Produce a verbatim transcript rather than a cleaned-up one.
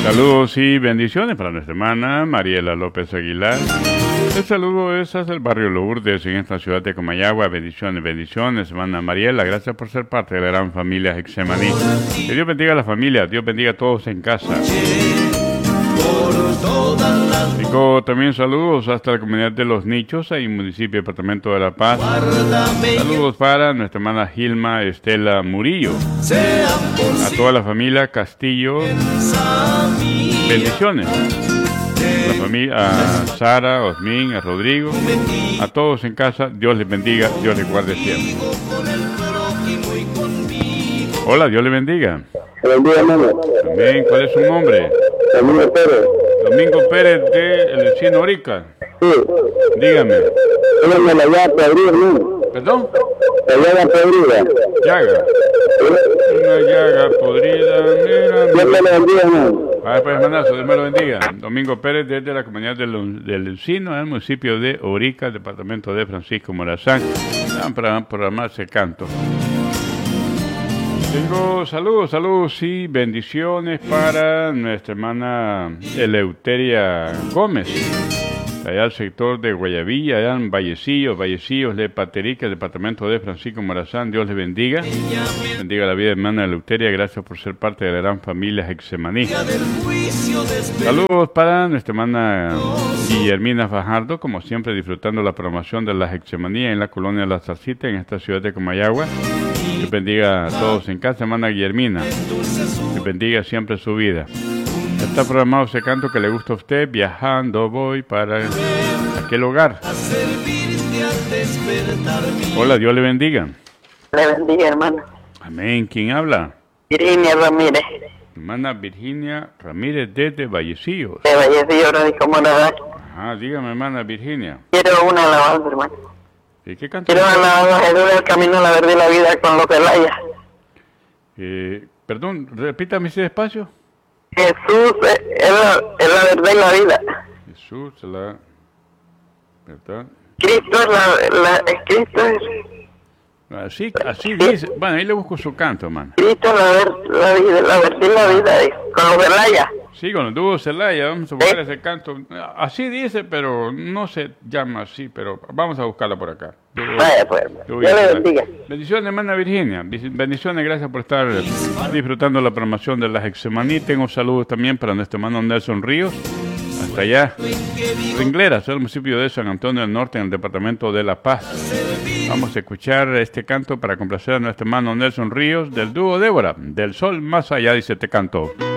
Saludos y bendiciones para nuestra hermana Mariela López Aguilar. El saludo es hacia el barrio Lourdes en esta ciudad de Comayagua. Bendiciones, bendiciones, hermana Mariela. Gracias por ser parte de la gran familia Getsemaní. Que Dios bendiga a la familia, Dios bendiga a todos en casa. Digo también saludos hasta la comunidad de Los Nichos, ahí en el municipio departamento de La Paz. Saludos para nuestra hermana Gilma Estela Murillo. A toda la familia Castillo. Bendiciones. A la familia, a Sara, a Osmin, a Rodrigo, a todos en casa, Dios les bendiga, Dios les guarde siempre. Hola, Dios les bendiga. Bendiga, hermano. Amén. ¿Cuál es su nombre? Domingo Pérez. Domingo Pérez de El Vecino Orica. Sí. Dígame. Yo me la llaga podrida, hermano. ¿Perdón? La llaga podrida. Llaga. Una llaga podrida. Mira, Dios te lo bendiga, hermano. A ver, pues, hermanazo, Dios me lo bendiga. Domingo Pérez desde la comunidad del, del Encino, en el municipio de Orica, departamento de Francisco Morazán. Van para programarse el canto. Tengo saludos, saludos y bendiciones para nuestra hermana Eleuteria Gómez, allá al sector de Guayavilla, allá en Vallecillos, Vallecillos de Paterica, departamento de Francisco Morazán. Dios les bendiga. Bendiga la vida de hermana Eleuteria. Gracias por ser parte de la gran familia Getsemaní. Saludos para nuestra hermana Guillermina Fajardo, como siempre disfrutando la programación de la Getsemaní en la colonia de La Zarcita, en esta ciudad de Comayagua. Dios bendiga a todos en casa, hermana Guillermina. Dios bendiga siempre su vida. Está programado ese canto que le gusta a usted. Viajando voy para aquel hogar. Hola, Dios le bendiga. Le bendiga, hermano. Amén. ¿Quién habla? Virginia Ramírez. Hermana Virginia Ramírez desde Vallecillos. De Vallecillos, Radico Morazán. Ajá, dígame, hermana Virginia. Quiero una alabanza, hermano. ¿Y qué canto? Quiero una alabanza, Jesús el camino, la verdad y la vida con los Celaya. Eh, perdón, repítame ese despacio. Jesús es, es, la, es la verdad y la vida. Jesús, la verdad. Cristo es la, la es Cristo es, Así, así dice. Bueno, ahí le busco su canto, hermano. Cristo es la, ver, la vida, la verdad y la vida es, con los Celaya. Sí, con el dúo Celaya, vamos a buscar ¿Eh? ese canto. Así dice, pero no se llama así, pero vamos a buscarla por acá. Vaya, pues, Dios le bendiga. Bendiciones, hermana Virginia. Bendiciones, gracias por estar disfrutando la programación de la Getsemaní. Tengo saludos también para nuestro hermano Nelson Ríos, hasta allá, Ringleras, el municipio de San Antonio del Norte, en el departamento de La Paz. Vamos a escuchar este canto para complacer a nuestro hermano Nelson Ríos, del dúo Débora, del sol más allá, dice este canto.